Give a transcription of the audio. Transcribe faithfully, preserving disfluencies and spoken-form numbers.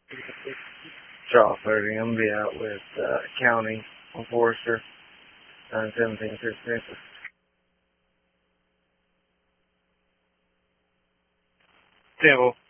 Charles thirty. I'm gonna be out with uh, County on Forester, nine seventeen fifty. Temple.